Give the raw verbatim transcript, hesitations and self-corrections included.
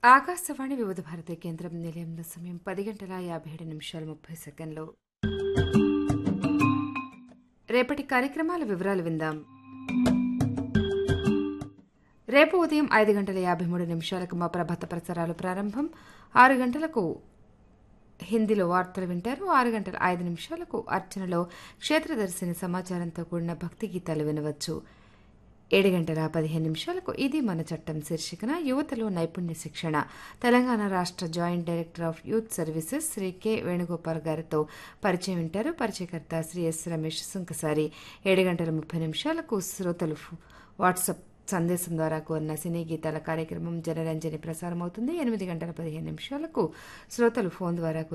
ఆకాశవాణి వివిధ భారతి కేంద్రం నిలయంలో సమయం పది గంటల యాభై ఏడు నిమిషాలు ముప్పై సెకండ్లు. రేపటి కార్యక్రమాల వివరాలు విందాం. రేపు ఉదయం ఐదు గంటల యాభై మూడు నిమిషాలకు మా ప్రభాత ప్రసారాలు ప్రారంభం. ఆరు గంటలకు హిందీలో వార్తలు వింటారు. ఆరు గంటల ఐదు నిమిషాలకు అర్చనలో క్షేత్రదర్శిని సమాచారంతో కూడిన భక్తి గీతాలు వినవచ్చు. ఏడు గంటల పదిహేను నిమిషాలకు ఇది మన చట్టం శీర్షికన యువతలో నైపుణ్య శిక్షణ తెలంగాణ రాష్ట్ర joint director of youth services Shri K Venugopal గారితో పరిచయం వింటారు. పరిచయకర్త శ్రీ ఎస్ రమేష్ సుంకసారి. ఏడు గంటల ముప్పై నిమిషాలకు శ్రోతలు వాట్సాప్ సందేశం ద్వారా కోరిన సినీ గీతాల కార్యక్రమం జనరంజని ప్రసారమవుతుంది. ఎనిమిది గంటల పదిహేను నిమిషాలకు శ్రోతలు ఫోన్ ద్వారా